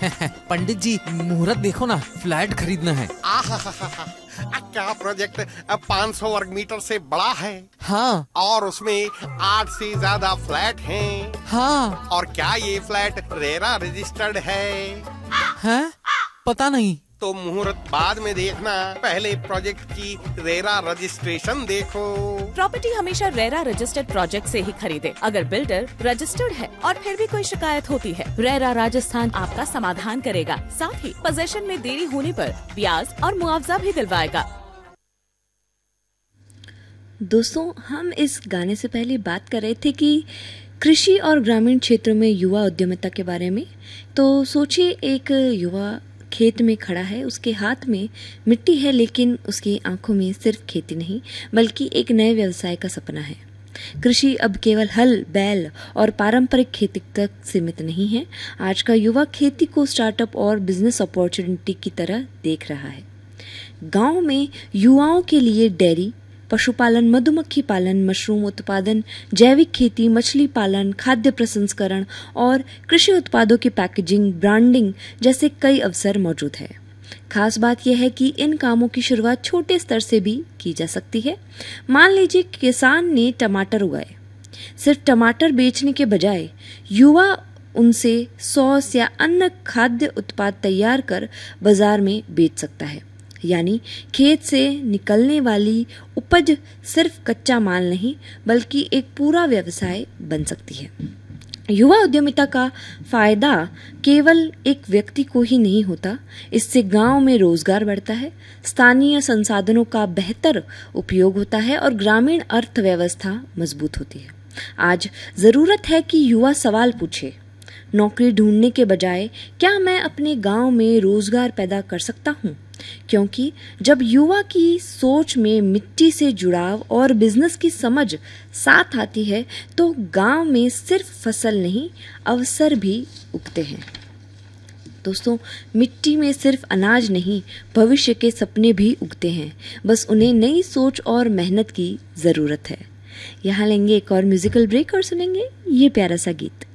पंडित जी मुहूर्त देखो ना, फ्लैट खरीदना है। क्या प्रोजेक्ट 500 वर्ग मीटर से बड़ा है? हाँ। और उसमें 8 से ज्यादा फ्लैट हैं। हाँ। और क्या ये फ्लैट रेरा रजिस्टर्ड है? हैं? पता नहीं। तो मुहूर्त बाद में देखना, पहले प्रोजेक्ट की रेरा रजिस्ट्रेशन देखो। प्रॉपर्टी हमेशा रेरा रजिस्टर्ड प्रोजेक्ट से ही खरीदे। अगर बिल्डर रजिस्टर्ड है और फिर भी कोई शिकायत होती है, रेरा राजस्थान आपका समाधान करेगा। साथ ही पोजेशन में देरी होने पर ब्याज और मुआवजा भी दिलवाएगा। दोस्तों, हम इस गाने से पहले बात कर रहे थे कि कृषि और ग्रामीण क्षेत्रों में युवा उद्यमिता के बारे में। तो सोचिए, एक युवा खेत में खड़ा है, उसके हाथ में मिट्टी है, लेकिन उसकी आंखों में सिर्फ खेती नहीं बल्कि एक नए व्यवसाय का सपना है। कृषि अब केवल हल, बैल और पारंपरिक खेती तक सीमित नहीं है। आज का युवा खेती को स्टार्टअप और बिजनेस अपॉर्चुनिटी की तरह देख रहा है। गांव में युवाओं के लिए डेयरी, पशुपालन, मधुमक्खी पालन, मशरूम उत्पादन, जैविक खेती, मछली पालन, खाद्य प्रसंस्करण और कृषि उत्पादों की पैकेजिंग, ब्रांडिंग जैसे कई अवसर मौजूद है। खास बात यह है कि इन कामों की शुरुआत छोटे स्तर से भी की जा सकती है। मान लीजिए किसान ने टमाटर उगाए। सिर्फ टमाटर बेचने के बजाय युवा उनसे सॉस या अन्य खाद्य उत्पाद तैयार कर बाजार में बेच सकता है। यानी खेत से निकलने वाली उपज सिर्फ कच्चा माल नहीं बल्कि एक पूरा व्यवसाय बन सकती है। युवा उद्यमिता का फायदा केवल एक व्यक्ति को ही नहीं होता, इससे गांव में रोजगार बढ़ता है, स्थानीय संसाधनों का बेहतर उपयोग होता है और ग्रामीण अर्थव्यवस्था मजबूत होती है। आज जरूरत है कि युवा सवाल पूछे, नौकरी ढूंढने के बजाय क्या मैं अपने गांव में रोजगार पैदा कर सकता हूं? क्योंकि जब युवा की सोच में मिट्टी से जुड़ाव और बिजनेस की समझ साथ आती है तो गांव में सिर्फ फसल नहीं, अवसर भी उगते हैं। दोस्तों, मिट्टी में सिर्फ अनाज नहीं, भविष्य के सपने भी उगते हैं। बस उन्हें नई सोच और मेहनत की जरूरत है। यहाँ लेंगे एक और म्यूजिकल ब्रेक और सुनेंगे ये प्यारा सा गीत।